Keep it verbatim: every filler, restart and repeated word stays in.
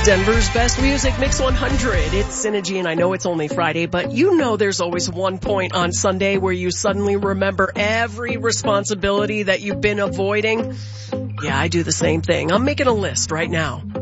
Denver's best music, Mix one hundred. It's Synergy, and I know it's only Friday, but you know there's always one point on Sunday where you suddenly remember every responsibility that you've been avoiding. Yeah, I do the same thing. I'm making a list right now.